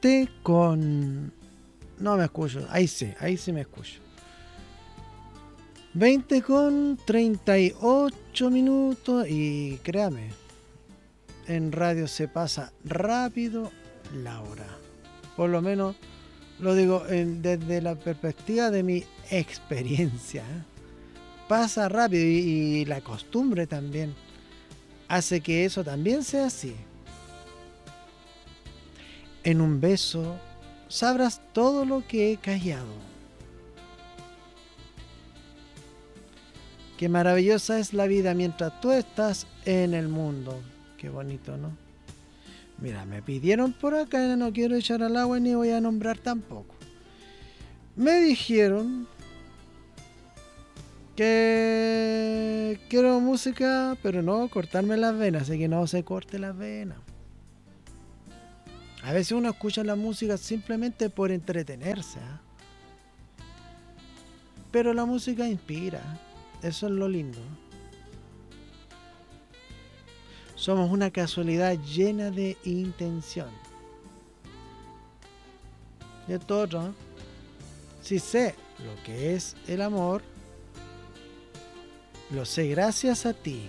20 con... No me escucho, ahí sí me escucho. 20 con 38 minutos y créame, en radio se pasa rápido la hora. Por lo menos lo digo desde la perspectiva de mi experiencia. Pasa rápido y la costumbre también hace que eso también sea así. En un beso sabrás todo lo que he callado. Qué maravillosa es la vida mientras tú estás en el mundo. Qué bonito, ¿no? Mira, me pidieron por acá, no quiero echar al agua ni voy a nombrar tampoco. Me dijeron que quiero música, pero no cortarme las venas, así que no se corte las venas. A veces uno escucha la música simplemente por entretenerse, ¿eh? Pero la música inspira, eso es lo lindo. Somos una casualidad llena de intención. Y esto otro, ¿eh? Si sé lo que es el amor, lo sé gracias a ti.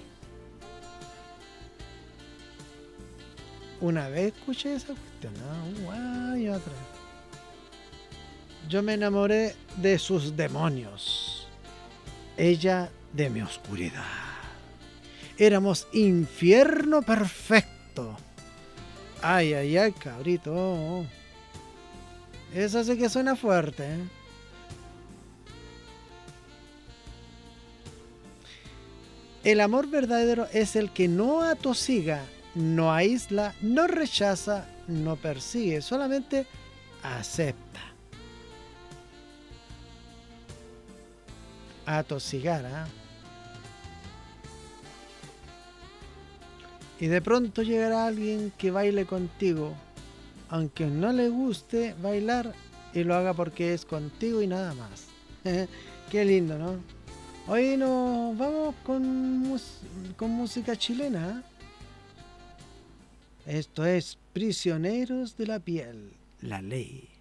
Una vez escuché esa cuestión, ¿no? Y otra. Yo me enamoré de sus demonios, ella de mi oscuridad. Éramos infierno perfecto. Ay, ay, ay, cabrito. Eso sí que suena fuerte, ¿eh? El amor verdadero es el que no atosiga, no aísla, no rechaza, no persigue, solamente acepta. Atosigar, ¿eh? Y de pronto llegará alguien que baile contigo, aunque no le guste bailar, y lo haga porque es contigo y nada más. Qué lindo, ¿no? Hoy nos vamos con música chilena. Esto es Prisioneros de la Piel, la ley.